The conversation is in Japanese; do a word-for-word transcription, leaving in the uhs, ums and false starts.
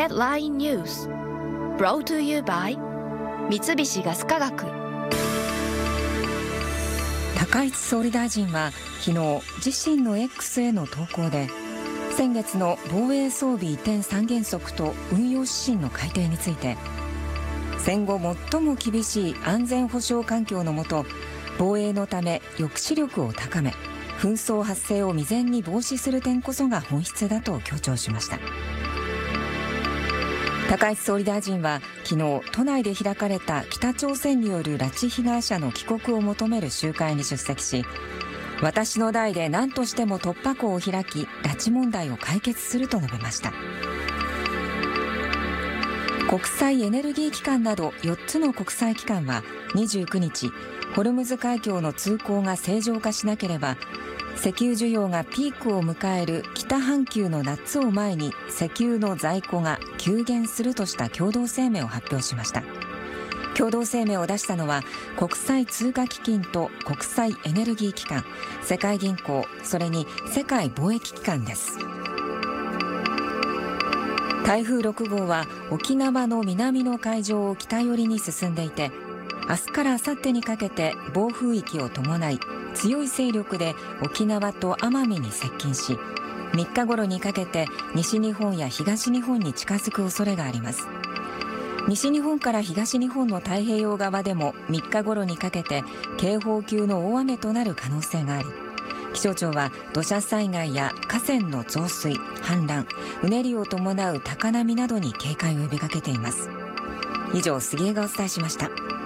Headline News Brought to you by 三菱ガス化学。 高市総理大臣は昨日自身の X への投稿で、先月の防衛装備移転三原則と運用指針の改定について、戦後最も厳しい安全保障環境の下、防衛のため抑止力を高め、紛争発生を未然に防止する点こそが本質だと強調しました。高市総理大臣は昨日都内で開かれた北朝鮮による拉致被害者の帰国を求める集会に出席し、私の代で何としても突破口を開き拉致問題を解決すると述べました。国際エネルギー機関などよっつの国際機関はにじゅうくにち、ホルムズ海峡の通行が正常化しなければ、石油需要がピークを迎える北半球の夏を前に石油の在庫が急減するとした共同声明を発表しました。共同声明を出したのは国際通貨基金と国際エネルギー機関、世界銀行、それに世界貿易機関です。台風ろくごうは沖縄の南の海上を北寄りに進んでいて、明日から明後日にかけて暴風域を伴い強い勢力で沖縄と奄美に接近し、みっかごろにかけて西日本や東日本に近づく恐れがあります。西日本から東日本の太平洋側でもみっかごろにかけて警報級の大雨となる可能性があり、気象庁は土砂災害や河川の増水、氾濫、うねりを伴う高波などに警戒を呼びかけています。以上、杉江がお伝えしました。